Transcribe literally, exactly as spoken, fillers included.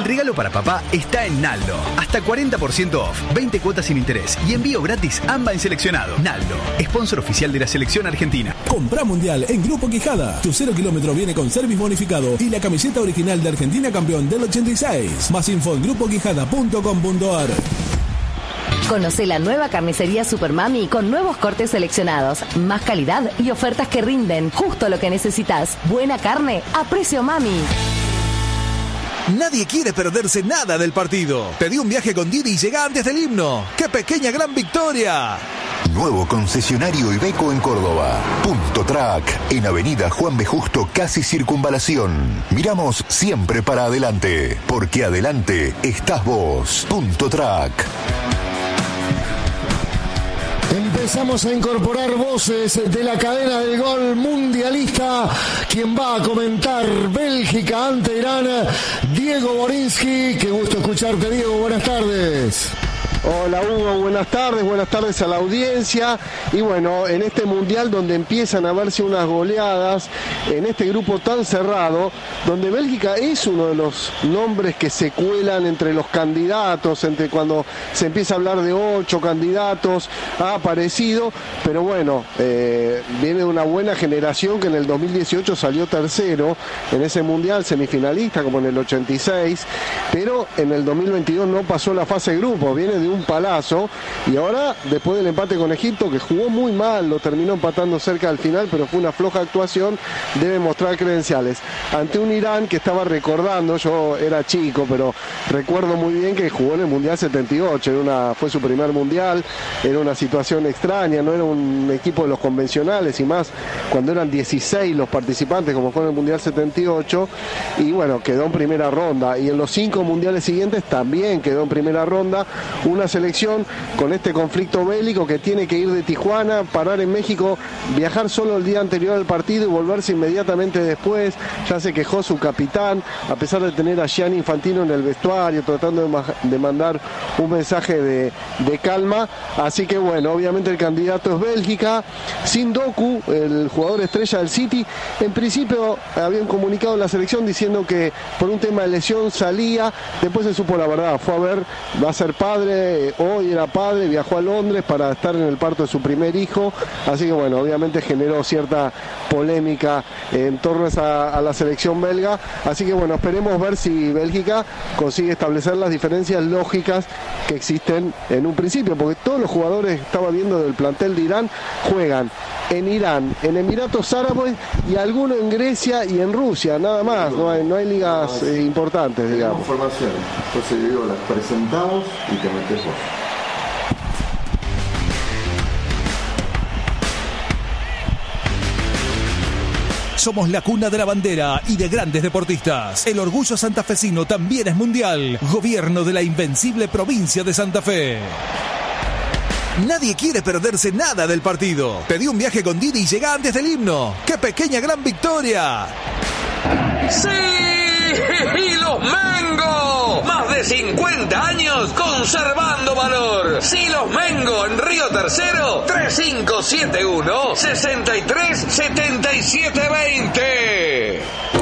regalo para papá está en Naldo. Hasta cuarenta por ciento off, veinte cuotas sin interés y envío gratis AMBA en seleccionado. Naldo, sponsor oficial de la selección argentina. Comprá Mundial en Grupo Quijada. Tu cero kilómetro viene con service bonificado y la camiseta original de Argentina campeón del ochenta y seis. Más info en grupo quijada punto com punto a r. Conoce la nueva carnicería Supermami con nuevos cortes seleccionados, más calidad y ofertas que rinden. Justo lo que necesitas. Buena carne a precio mami. Nadie quiere perderse nada del partido. Pedí un viaje con Didi y llega antes del himno. ¡Qué pequeña gran victoria! Nuevo concesionario Iveco en Córdoba. Punto Track, en Avenida Juan B. Justo, casi Circunvalación. Miramos siempre para adelante, porque adelante estás vos. Punto Track. Empezamos a incorporar voces de la cadena del gol mundialista. Quien va a comentar Bélgica ante Irán, Diego Borinsky. Qué gusto escucharte, Diego. Buenas tardes. Hola Hugo, buenas tardes, buenas tardes a la audiencia. Y bueno, en este mundial donde empiezan a verse unas goleadas, en este grupo tan cerrado, donde Bélgica es uno de los nombres que se cuelan entre los candidatos, entre cuando se empieza a hablar de ocho candidatos, ha aparecido, pero bueno, eh, viene de una buena generación que en el dos mil dieciocho salió tercero en ese mundial, semifinalista como en el ochenta y seis, pero en el dos mil veintidós no pasó la fase de grupo, viene de un palazo, y ahora después del empate con Egipto, que jugó muy mal, lo terminó empatando cerca al final, pero fue una floja actuación, debe mostrar credenciales ante un Irán que estaba recordando, yo era chico, pero recuerdo muy bien que jugó en el Mundial setenta y ocho, era una, fue su primer Mundial, era una situación extraña, no era un equipo de los convencionales, y más cuando eran dieciséis los participantes, como fue en el Mundial setenta y ocho, y bueno, quedó en primera ronda, y en los cinco mundiales siguientes también quedó en primera ronda. Una selección con este conflicto bélico que tiene que ir de Tijuana, parar en México, viajar solo el día anterior al partido y volverse inmediatamente después. Ya se quejó su capitán, a pesar de tener a Gianni Infantino en el vestuario, tratando de, ma- de mandar un mensaje de, de calma. Así que bueno, obviamente el candidato es Bélgica. Sin Doku, el jugador estrella del City, en principio habían comunicado en la selección diciendo que por un tema de lesión salía, después se supo la verdad, fue a ver, va a ser padre, hoy era padre, viajó a Londres para estar en el parto de su primer hijo, así que bueno, obviamente generó cierta polémica en torno a, esa, a la selección belga, así que bueno, esperemos ver si Bélgica consigue establecer las diferencias lógicas que existen en un principio, porque todos los jugadores, estaba viendo del plantel de Irán, juegan en Irán, en Emiratos Árabes y algunos en Grecia y en Rusia, nada más, no hay, no hay ligas eh, importantes, digamos. Información, entonces digo, las presentamos y te metes vos. Somos la cuna de la bandera y de grandes deportistas. El orgullo santafesino también es mundial. Gobierno de la invencible provincia de Santa Fe. Nadie quiere perderse nada del partido. Pedí un viaje con Didi y llega antes del himno. ¡Qué pequeña gran victoria! ¡Sí! ¡Y los Mengo! Más de cincuenta años conservando valor. Silos Mengo en Río Tercero, tres cinco siete uno, seis tres siete siete dos cero.